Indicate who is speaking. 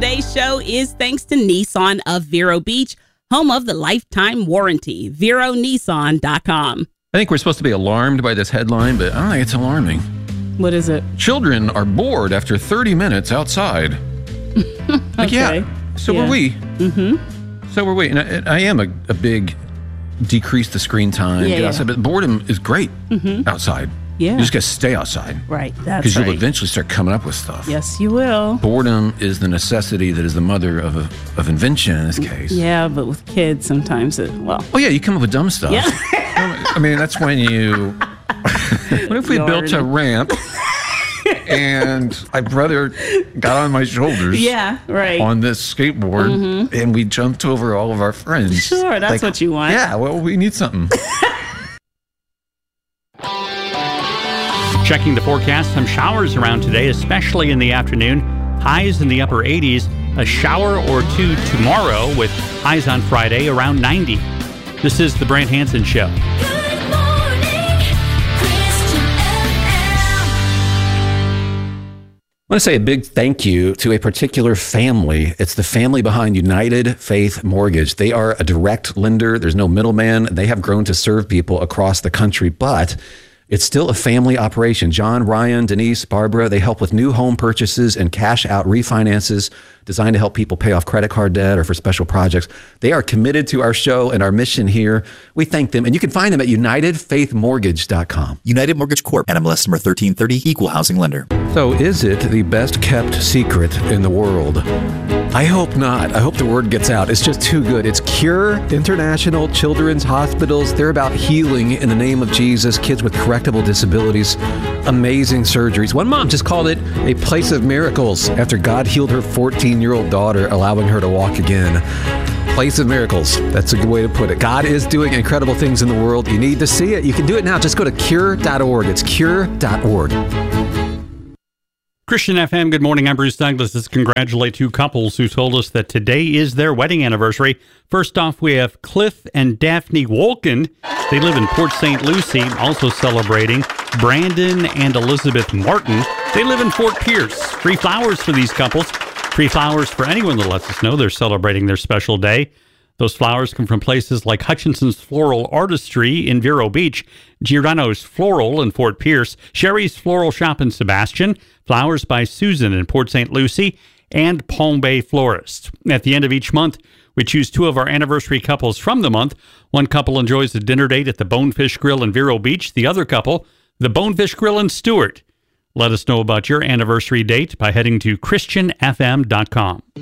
Speaker 1: today's show is thanks to Nissan of Vero Beach, home of the lifetime warranty. VeroNissan.com.
Speaker 2: I think we're supposed to be alarmed by this headline, but I don't think it's alarming.
Speaker 1: What is it?
Speaker 2: Children are bored after 30 minutes outside.
Speaker 1: Okay.
Speaker 2: So were we. Mm-hmm. So were we. And I am a big decrease the screen time, get outside, but boredom is great outside.
Speaker 1: Yeah.
Speaker 2: You just got to stay outside.
Speaker 1: Right. That's
Speaker 2: because you'll eventually start coming up with stuff.
Speaker 1: Yes, you will.
Speaker 2: Boredom is the necessity that is the mother of invention in this case.
Speaker 1: Yeah, but with kids, sometimes
Speaker 2: Oh, yeah, you come up with dumb stuff.
Speaker 1: Yeah.
Speaker 2: I mean, that's when you... What if we built a ramp and my brother got on my shoulders on this skateboard and we jumped over all of our friends?
Speaker 1: Sure, that's what you want.
Speaker 2: Yeah, well, we need something.
Speaker 3: Checking the forecast, some showers around today, especially in the afternoon. Highs in the upper 80s. A shower or two tomorrow with highs on Friday around 90. This is the Brant Hansen Show.
Speaker 4: Good morning, Christian FM.
Speaker 5: I want to say a big thank you to a particular family. It's the family behind United Faith Mortgage. They are a direct lender. There's no middleman. They have grown to serve people across the country, but it's still a family operation. John, Ryan, Denise, Barbara, they help with new home purchases and cash out refinances designed to help people pay off credit card debt or for special projects. They are committed to our show and our mission here. We thank them. And you can find them at UnitedFaithMortgage.com.
Speaker 6: United Mortgage Corp. NMLS number 1330, Equal Housing Lender.
Speaker 5: So is it the best kept secret in the world? I hope not. I hope the word gets out. It's just too good. It's Cure International Children's Hospitals. They're about healing in the name of Jesus, kids with correctable disabilities, amazing surgeries. One mom just called it a place of miracles after God healed her 14-year-old daughter, allowing her to walk again. Place of miracles. That's a good way to put it. God is doing incredible things in the world. You need to see it. You can do it now. Just go to cure.org. It's cure.org.
Speaker 3: Christian FM, good morning. I'm Bruce Douglas. Let's congratulate two couples who told us that today is their wedding anniversary. First off, we have Cliff and Daphne Wolkin. They live in Port St. Lucie, also celebrating. Brandon and Elizabeth Martin. They live in Fort Pierce. Free flowers for these couples. Free flowers for anyone that lets us know they're celebrating their special day. Those flowers come from places like Hutchinson's Floral Artistry in Vero Beach, Giordano's Floral in Fort Pierce, Sherry's Floral Shop in Sebastian, Flowers by Susan in Port St. Lucie, and Palm Bay Florist. At the end of each month, we choose two of our anniversary couples from the month. One couple enjoys a dinner date at the Bonefish Grill in Vero Beach. The other couple, the Bonefish Grill in Stewart. Let us know about your anniversary date by heading to ChristianFM.com.